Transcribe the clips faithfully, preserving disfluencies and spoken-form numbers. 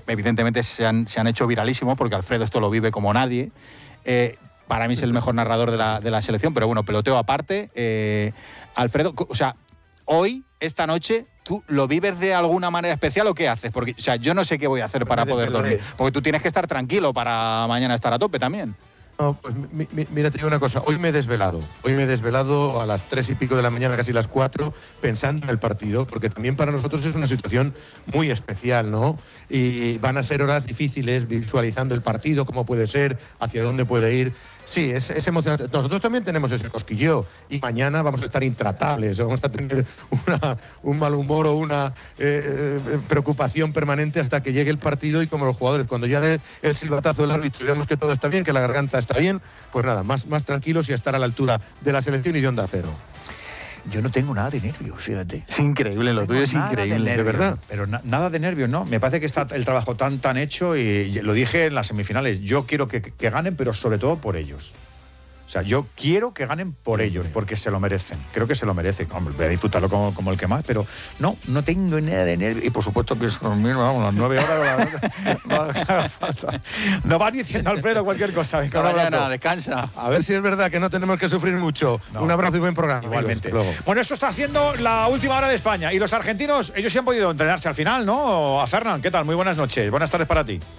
evidentemente se han, se han hecho viralísimos, porque Alfredo esto lo vive como nadie. Eh, para mí es el mejor narrador de la, de la selección, pero bueno, peloteo aparte. Eh, Alfredo, o sea, hoy, esta noche, ¿tú lo vives de alguna manera especial o qué haces? Porque, o sea, yo no sé qué voy a hacer para poder dormir. Porque tú tienes que estar tranquilo para mañana estar a tope también. No, pues mi, mi, mira, te digo una cosa, hoy me he desvelado, hoy me he desvelado a las tres y pico de la mañana, casi las cuatro, pensando en el partido, porque también para nosotros es una situación muy especial, ¿no? Y van a ser horas difíciles, visualizando el partido, cómo puede ser, hacia dónde puede ir. Sí, es, es emocionante. Nosotros también tenemos ese cosquilleo y mañana vamos a estar intratables, vamos a tener una, un mal humor o una eh, eh, preocupación permanente hasta que llegue el partido y como los jugadores, cuando ya dé el silbatazo del árbitro y vemos que todo está bien, que la garganta está bien, pues nada, más, más tranquilos y a estar a la altura de la selección y de Onda Cero. Yo no tengo nada de nervios, fíjate. Es increíble, lo tuyo es increíble. De, de verdad. Pero na nada de nervios, ¿no? Me parece que está el trabajo tan, tan hecho y, y lo dije en las semifinales. Yo quiero que, que ganen, pero sobre todo por ellos. O sea, yo quiero que ganen por ellos, porque se lo merecen. Creo que se lo merecen. Hombre, voy a disfrutarlo como, como el que más, pero no, no tengo nada de nervios. Y por supuesto pienso dormir, vamos, las nueve horas no, no haga falta. Nos vas diciendo, Alfredo, cualquier cosa. Venga, mañana, descansa. A ver si es verdad que no tenemos que sufrir mucho. No, un abrazo y buen programa. Igualmente. Luego. Bueno, esto está haciendo la última hora de España. Y los argentinos, ellos sí han podido entrenarse al final, ¿no? A Fernán, ¿qué tal? Muy buenas noches. Buenas tardes para ti.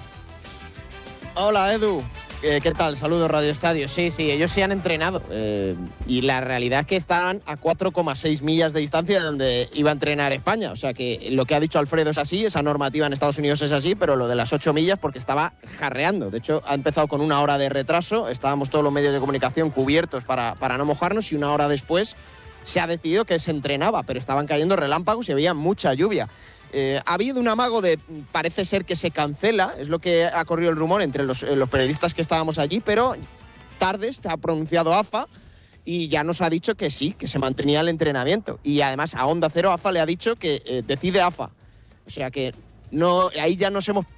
Hola, Edu. Eh, ¿Qué tal? Saludos, Radio Estadio. Sí, sí, ellos sí han entrenado. Eh, y la realidad es que están a cuatro coma seis millas de distancia de donde iba a entrenar España. O sea que lo que ha dicho Alfredo es así, esa normativa en Estados Unidos es así, pero lo de las ocho millas porque estaba jarreando. De hecho, ha empezado con una hora de retraso. Estábamos todos los medios de comunicación cubiertos para, para no mojarnos y una hora después se ha decidido que se entrenaba, pero estaban cayendo relámpagos y había mucha lluvia. Eh, ha habido un amago de, parece ser que se cancela, es lo que ha corrido el rumor entre los, los periodistas que estábamos allí, pero tarde se ha pronunciado A F A y ya nos ha dicho que sí, que se mantenía el entrenamiento. Y además a Onda Cero A F A le ha dicho que eh, decide A F A. O sea que no, ahí ya nos hemos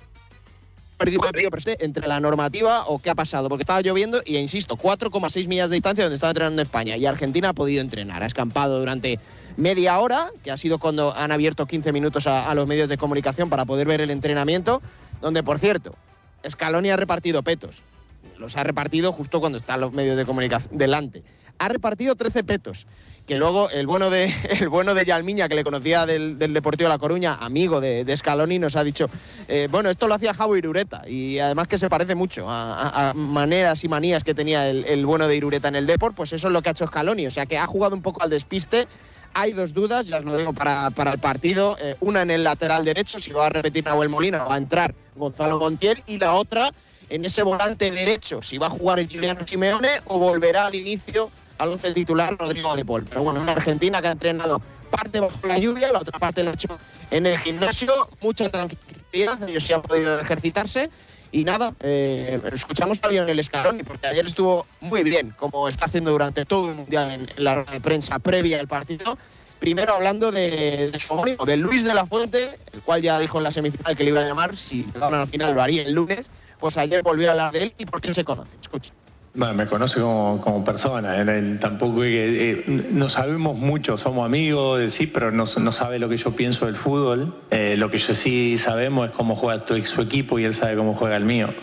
perdido entre la normativa o qué ha pasado, porque estaba lloviendo y, insisto, cuatro coma seis millas de distancia donde estaba entrenando España y Argentina ha podido entrenar, ha escampado durante media hora, que ha sido cuando han abierto quince minutos a, a los medios de comunicación para poder ver el entrenamiento, donde, por cierto, Scaloni ha repartido petos. Los ha repartido justo cuando están los medios de comunicación delante. Ha repartido trece petos, que luego el bueno de, el bueno de Yalmiña, que le conocía del, del Deportivo La Coruña, amigo de, de Scaloni, nos ha dicho, eh, bueno, esto lo hacía Javo Irureta, y además que se parece mucho a, a, a maneras y manías que tenía el, el bueno de Irureta en el Depor, pues eso es lo que ha hecho Scaloni, o sea que ha jugado un poco al despiste. Hay dos dudas, ya os lo digo para, para el partido, eh, una en el lateral derecho, si va a repetir Nahuel Molina, va a entrar Gonzalo Montiel, y la otra en ese volante derecho, si va a jugar el Giuliano Simeone o volverá al inicio al once titular Rodrigo de Paul. Pero bueno, una Argentina que ha entrenado parte bajo la lluvia, la otra parte la ha hecho en el gimnasio, mucha tranquilidad, ellos sí han podido ejercitarse. Y nada, eh, escuchamos a Lionel Scaloni, porque ayer estuvo muy bien, como está haciendo durante todo el Mundial en, en la rueda de prensa previa al partido. Primero hablando de, de su homónimo, de Luis de la Fuente, el cual ya dijo en la semifinal que le iba a llamar, si llegaban al final lo haría el lunes. Pues ayer volvió a hablar de él y por qué se conoce. Escucha. Bueno, me conoce como, como persona, él tampoco eh, no sabemos mucho, somos amigos, sí, pero no, no sabe lo que yo pienso del fútbol. Eh, lo que yo sí sabemos es cómo juega tu, su equipo y él sabe cómo juega el mío.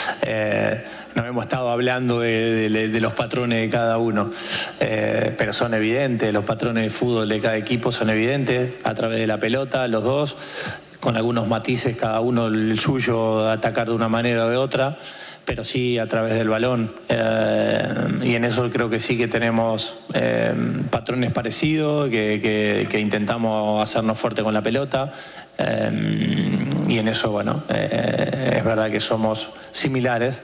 Eh, no hemos estado hablando de, de, de los patrones de cada uno, eh, pero son evidentes, los patrones de fútbol de cada equipo son evidentes a través de la pelota, los dos, con algunos matices, cada uno el suyo, atacar de una manera o de otra, pero sí a través del balón. Eh, y en eso creo que sí que tenemos eh, patrones parecidos, que, que, que intentamos hacernos fuerte con la pelota. Eh, y en eso, bueno, eh, es verdad que somos similares.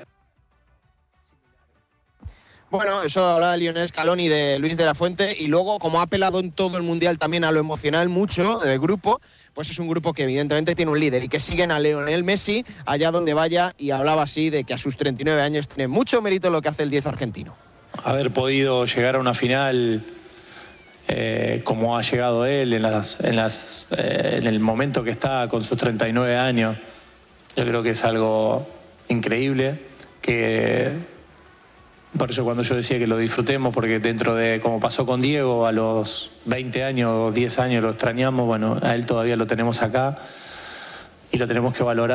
Bueno, eso hablaba de Lionel Scaloni, de Luis de la Fuente, y luego, como ha apelado en todo el Mundial también a lo emocional mucho del grupo, pues es un grupo que evidentemente tiene un líder y que siguen a Lionel Messi allá donde vaya, y hablaba así de que a sus treinta y nueve años tiene mucho mérito lo que hace el diez argentino. Haber podido llegar a una final eh, como ha llegado él en, las, en, las, eh, en el momento que está con sus treinta y nueve años, yo creo que es algo increíble, que por eso cuando yo decía que lo disfrutemos, porque dentro de, como pasó con Diego, a los veinte años o diez años lo extrañamos, bueno, a él todavía lo tenemos acá y lo tenemos que valorar.